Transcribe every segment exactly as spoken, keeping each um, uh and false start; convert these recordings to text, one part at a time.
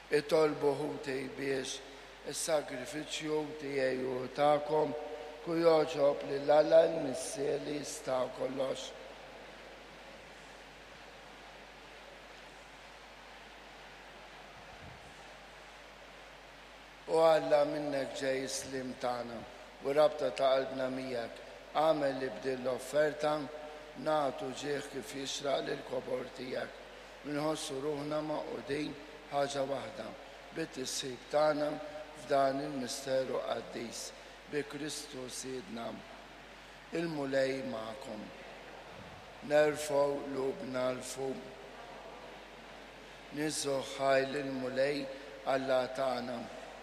itolbu ħuti biex il-sagrifiċju tiegħi u tagħkom ku joġob lil Alla l-Missier li jista' kollox. U Alla minnek ġej slim tagħna u rabta ta' qalbna miegħek għamel li bdil l-offerta nagħtu ġieħ kif jixraq lill-kobor tiegħek. Nħossu ruħna maqudin ħaġa waħda bit-tissib tagħna f'dan il-misteru qaddis bi Kristu Siedna. Il-mulej magħkom. Nerfgħu qlubna l-fuq. Niżżu ħajl il-mulej Alla tagħna.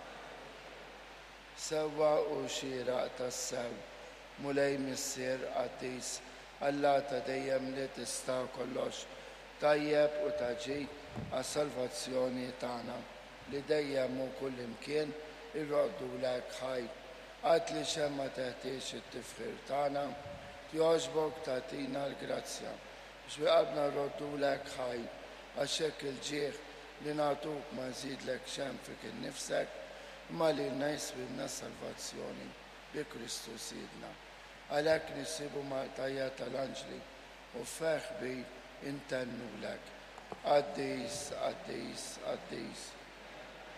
Sewwa u xieraq tas-sew. Mulej missier qaddis. Alla ta' dejjem li tista' kollox. Tajjeb u taġid għas-salvazzjoni tagħna li dejjem u kull imkien irroddulek ħajr. Għad li xemm ma teħtieġ it-tifħir tagħna jogħġbok tagħtina l-grazzja biex biqabna rroddulek ħajr għax hekk il-ġieħ li nagħtuk ma nżidlek xemm fik innifsek imma li jswilna salvazzjoni bi Kristu Siedna. Għalhekk nisibu Maltajja tal-Anġli u feħ kbir intennulek. Qaddis, qaddis, qaddis.